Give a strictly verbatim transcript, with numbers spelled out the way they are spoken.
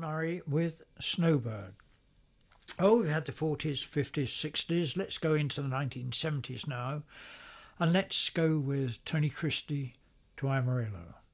Murray with Snowbird. Oh, we've had the forties, fifties, sixties. Let's go into the nineteen seventies now. And let's go with Tony Christie to Amarillo.